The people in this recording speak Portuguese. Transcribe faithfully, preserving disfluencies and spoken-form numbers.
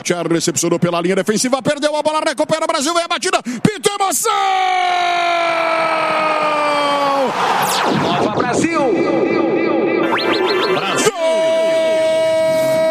Tchê recepcionou pela linha defensiva, perdeu a bola, recupera o Brasil, vem a batida, pintou emoção!